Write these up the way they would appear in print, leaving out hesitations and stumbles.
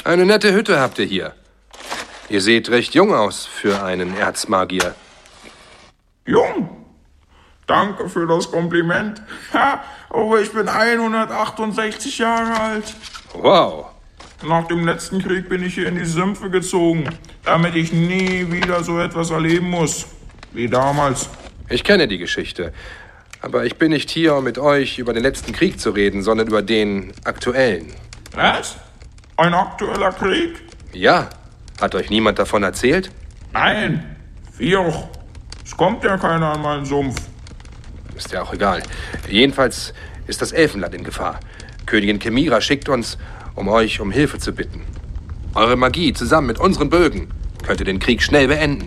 Eine nette Hütte habt ihr hier. Ihr seht recht jung aus für einen Erzmagier. Jung? Danke für das Kompliment. Ha, aber ich bin 168 Jahre alt. Wow. Nach dem letzten Krieg bin ich hier in die Sümpfe gezogen, damit ich nie wieder so etwas erleben muss, wie damals. Ich kenne die Geschichte. Aber ich bin nicht hier, um mit euch über den letzten Krieg zu reden, sondern über den aktuellen. Was? Ein aktueller Krieg? Ja. Hat euch niemand davon erzählt? Nein. Vioch. Es kommt ja keiner an meinen Sumpf. Ist ja auch egal. Jedenfalls ist das Elfenland in Gefahr. Königin Kemira schickt uns, um euch um Hilfe zu bitten. Eure Magie zusammen mit unseren Bögen könnte den Krieg schnell beenden.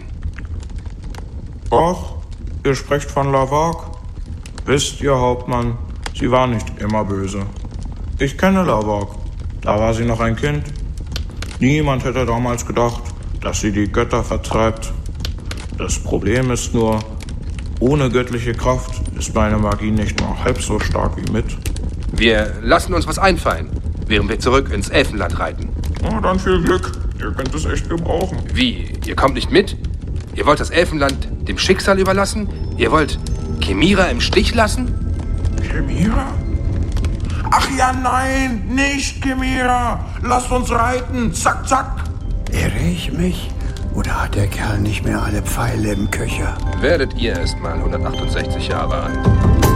Ach, ihr sprecht von Lavag. Wisst ihr, Hauptmann, sie war nicht immer böse. Ich kenne Lavag. Da war sie noch ein Kind. Niemand hätte damals gedacht, dass sie die Götter vertreibt. Das Problem ist nur, ohne göttliche Kraft ist meine Magie nicht nur halb so stark wie mit. Wir lassen uns was einfallen, während wir zurück ins Elfenland reiten. Na, dann viel Glück. Ihr könnt es echt gebrauchen. Wie? Ihr kommt nicht mit? Ihr wollt das Elfenland dem Schicksal überlassen? Ihr wollt Kemira im Stich lassen? Kemira? Ach ja, nein, nicht Kemira. Lasst uns reiten. Zack, zack. Irre ich mich? Oder hat der Kerl nicht mehr alle Pfeile im Köcher? Werdet ihr erst mal 168 Jahre alt.